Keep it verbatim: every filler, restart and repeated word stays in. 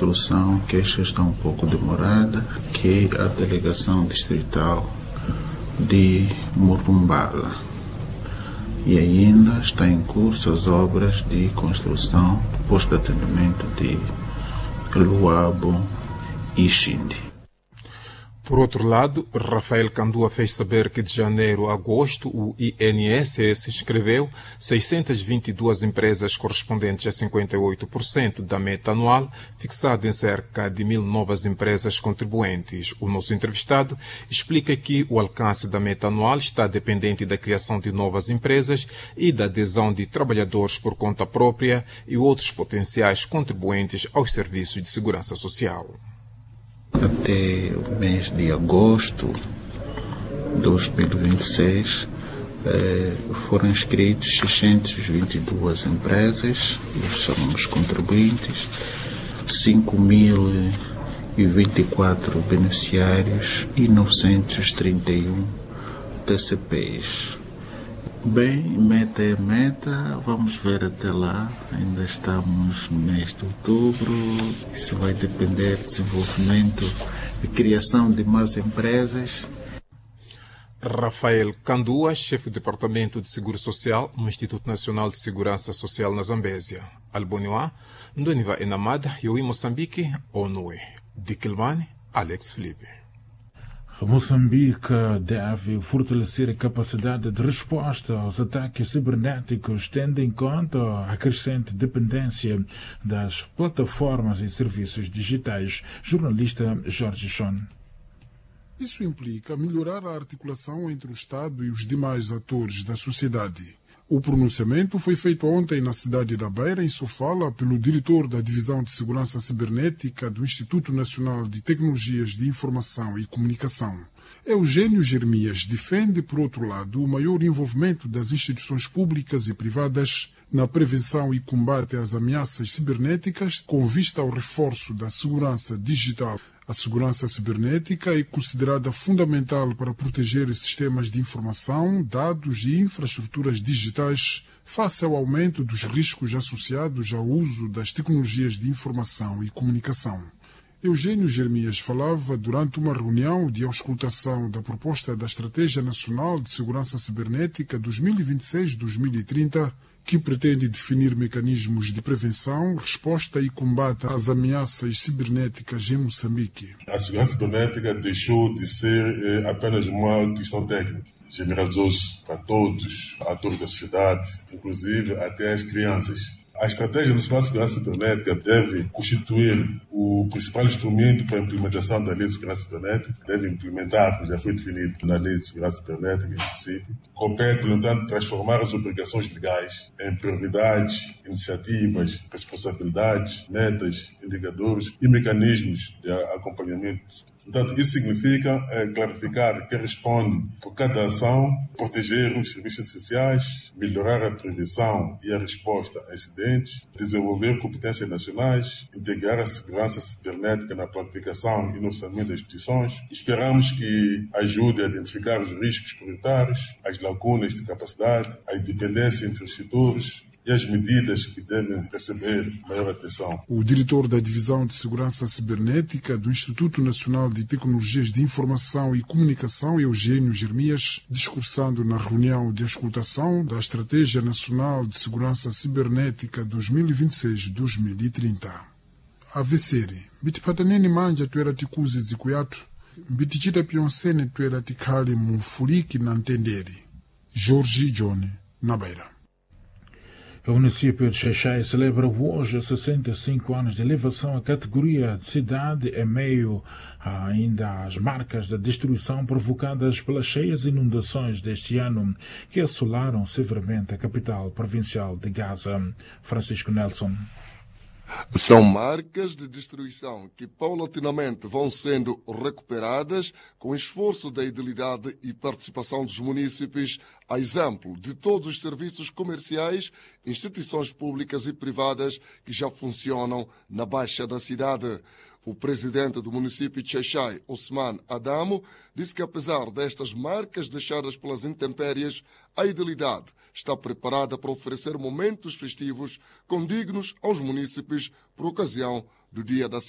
Solução que esta está um pouco demorada, que é a delegação distrital de Murumbala. E ainda está em curso as obras de construção do posto de atendimento de Luabo e Xindi. Por outro lado, Rafael Candua fez saber que de janeiro a agosto o I N S S inscreveu seiscentas e vinte e duas empresas correspondentes a cinquenta e oito por cento da meta anual, fixada em cerca de mil novas empresas contribuintes. O nosso entrevistado explica que o alcance da meta anual está dependente da criação de novas empresas e da adesão de trabalhadores por conta própria e outros potenciais contribuintes aos serviços de segurança social. Até o mês de agosto de dois mil e vinte e seis eh, foram inscritos seiscentas e vinte e duas empresas, os chamamos contribuintes, cinco mil e vinte e quatro beneficiários e novecentos e trinta e um T C Ps. Bem, meta é meta, vamos ver até lá, ainda estamos no mês de outubro, isso vai depender do desenvolvimento e criação de mais empresas. Rafael Candua, chefe do Departamento de Seguro Social no Instituto Nacional de Segurança Social na Zambésia. Alboniwa, Ndoniva Enamada, Yoi Moçambique, Onue. De Quilmane, Alex Felipe. Moçambique deve fortalecer a capacidade de resposta aos ataques cibernéticos, tendo em conta a crescente dependência das plataformas e serviços digitais. Jornalista Jorge Chon. Isso implica melhorar a articulação entre o Estado e os demais atores da sociedade. O pronunciamento foi feito ontem na cidade da Beira, em Sofala, pelo diretor da Divisão de Segurança Cibernética do Instituto Nacional de Tecnologias de Informação e Comunicação. Eugênio Jeremias defende, por outro lado, o maior envolvimento das instituições públicas e privadas na prevenção e combate às ameaças cibernéticas, com vista ao reforço da segurança digital. A segurança cibernética é considerada fundamental para proteger sistemas de informação, dados e infraestruturas digitais face ao aumento dos riscos associados ao uso das tecnologias de informação e comunicação. Eugênio Jeremias falava durante uma reunião de auscultação da proposta da Estratégia Nacional de Segurança Cibernética dois mil e vinte e seis a dois mil e trinta, que pretende definir mecanismos de prevenção, resposta e combate às ameaças cibernéticas em Moçambique. A segurança cibernética deixou de ser eh, apenas uma questão técnica. Generalizou-se para todos, atores da sociedade, inclusive até as crianças. A Estratégia Nacional de Segurança Cibernética deve constituir o principal instrumento para a implementação da Lei de Segurança Cibernética, deve implementar, como já foi definido na Lei de Segurança Cibernética, em princípio. Compete, no entanto, transformar as obrigações legais em prioridades, iniciativas, responsabilidades, metas, indicadores e mecanismos de acompanhamento. Portanto, isso significa é, clarificar quem responde por cada ação, proteger os serviços essenciais, melhorar a prevenção e a resposta a incidentes, desenvolver competências nacionais, integrar a segurança cibernética na planificação e no orçamento das instituições. Esperamos que ajude a identificar os riscos prioritários, as lacunas de capacidade, a independência entre os setores e as medidas que devem receber maior atenção. O diretor da Divisão de Segurança Cibernética do Instituto Nacional de Tecnologias de Informação e Comunicação, Eugênio Jeremias, discursando na reunião de auscultação da Estratégia Nacional de Segurança Cibernética dois mil e vinte e seis a dois mil e trinta. A Vesseri, Bitpataneni Manja tuera tikuzi zikuyato, Bitijita Pionsene tuera tikali mufuriki na ntenderi. Jorge John, na Beira. O município de Xaixai celebra hoje sessenta e cinco anos de elevação à categoria de cidade em meio a ainda às marcas da destruição provocadas pelas cheias inundações deste ano que assolaram severamente a capital provincial de Gaza. Francisco Nelson. São marcas de destruição que paulatinamente vão sendo recuperadas com esforço da idilidade e participação dos munícipes, a exemplo de todos os serviços comerciais, instituições públicas e privadas que já funcionam na Baixa da cidade. O presidente do município de Xaixai, Osman Adamo, disse que apesar destas marcas deixadas pelas intempéries, a idilidade está preparada para oferecer momentos festivos condignos aos munícipes por ocasião do Dia da